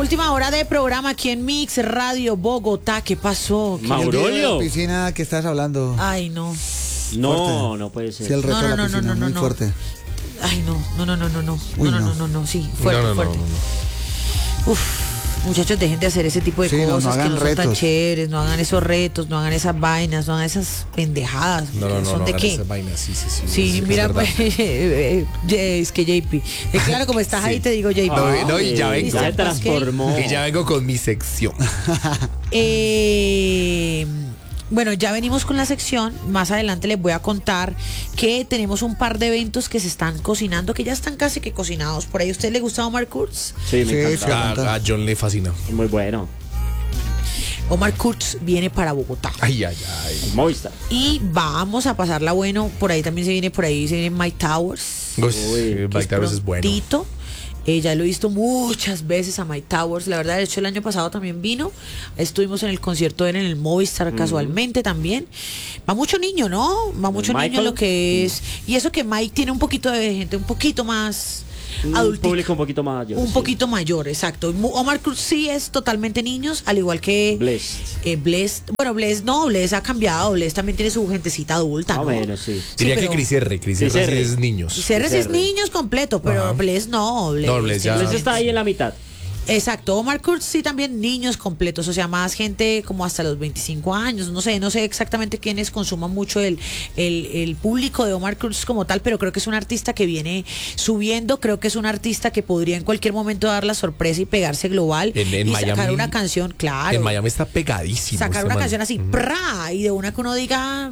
Última hora de programa aquí en Mix Radio Bogotá. ¿Qué pasó? Maurolio. La piscina que estás hablando. Ay, no. No, no puede ser. Sí, el reto de la piscina, muy no. fuerte. Ay, no. Uy, No, sí, fuerte. Uf, muchachos, dejen de hacer ese tipo de Sí, no cosas que hagan no son tan retos. chéveres, no hagan esos retos, no hagan esas vainas, no hagan esas pendejadas. ¿Son de qué? Sí, mira, pues, es que JP. Claro, como estás ahí, te digo JP. No, y ya vengo. Ya se transformó. Y ya vengo con mi sección. Bueno, ya venimos con la sección. Más adelante les voy a contar que tenemos un par de eventos que se están cocinando, que ya están casi que cocinados. ¿Por ahí a usted le gusta Omar Kurz? Sí, Sí, me encanta. A John le fascina. Muy bueno. Omar Kurz viene para Bogotá. Ay. Movistar. Y vamos a pasarla bueno. Por ahí también se viene Mike Towers. Mike Towers es bueno. Prontito. Ya lo he visto muchas veces a Mike Towers. La verdad, de hecho, el año pasado también vino. Estuvimos en el concierto de él en el Movistar casualmente también. Va mucho niño, ¿no? Va mucho Michael. niño lo que es. Y eso que Mike tiene un poquito de gente, un poquito más Un adulto. público un poquito mayor. Un sí. poquito mayor, exacto. Omar Cruz sí es totalmente niños, al igual que Blessed. Bless ha cambiado. Bless también tiene su gentecita adulta, Más o ¿no? menos, sí. Diría pero- que Cris R sí es niños. CR es niños completo, pero Ajá. Bless no. No, Bless ya- Blessed está ahí en la mitad. Exacto, Omar Kurz sí también niños completos, o sea, más gente como hasta los 25 años, no sé exactamente quiénes consuman mucho el público de Omar Kurz como tal, pero creo que es un artista que viene subiendo, creo que es un artista que podría en cualquier momento dar la sorpresa y pegarse global En y Miami, sacar una canción, claro. En Miami está pegadísimo. Sacar este una man. canción así, ¡pra! Y de una que uno diga,